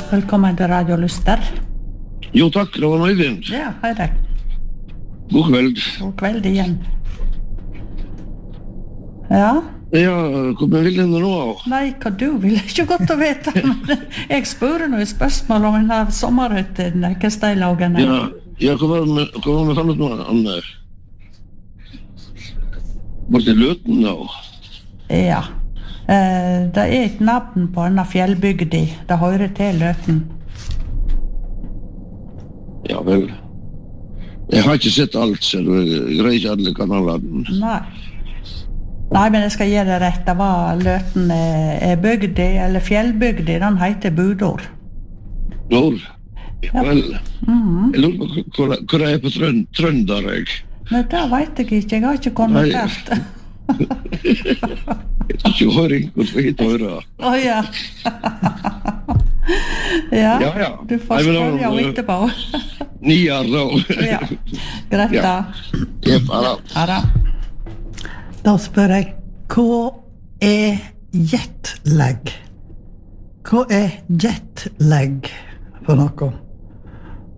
Velkommen til Radio Lyster. Jo, takk, det var Øyvind. Ja, hei deg. God kveld. God kveld igjen. Ja? Ja, hva vil dere nå? Nei, hva du vil, ikke godt å vite. Men jeg spør noe spørsmål om en av sommerhytten, hva steilagen er. Ja, hva var vi fant ut nå? Var det Løten da? Ja. Det er et navn på en fjellbygdi. Det hører til Løten. Ja vel. Jeg har ikke sett alt, så jeg greier ikke alle kanalene. Nei, men jeg skal gi det rett. Det var Løten er bygdi, eller fjellbygdi. Den heter Budor. Budor? Ja vel. Jeg lurer på hva det er på trønder, jeg. Nei, det vet jeg ikke. Jeg har ikke konvertert. Jeg tror ikke høring, hvordan vi ikke hører. Ja. Ja, du får spørre jo etterpå. Nier da. Ja, greit da. Ja, da. Da spør jeg, hva er jetlag? Hva er jetlag for noe?